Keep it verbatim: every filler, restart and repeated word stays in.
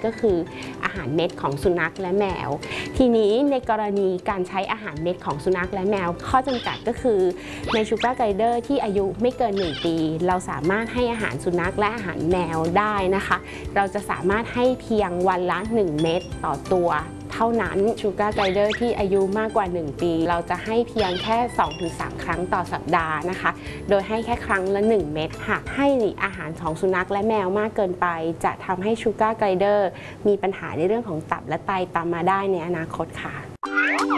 ก็คืออาหารเม็ดของสุนัขและแมวทีนี้ในกรณีการใช้อาหารเม็ดของสุนัขและแมวข้อจำกัดก็คือใน Sugar Glider ที่อายุไม่เกินหนึ่งปีเราสามารถให้อาหารสุนัขและอาหารแมวได้นะคะเราจะสามารถให้เพียงวันละหนึ่งเม็ดต่อตัวเท่านั้น Sugar Glider ที่อายุมากกว่าหนึ่งปีเราจะให้เพียงแค่ สองถึงสาม ครั้งต่อสัปดาห์นะคะโดยให้แค่ครั้งละหนึ่งเม็ดหากให้อาหารของสุนัขและแมวมากเกินไปจะทำให้ Sugar Glider มีปัญหาในเรื่องของตับและไตตามมาได้ในอนาคตค่ะ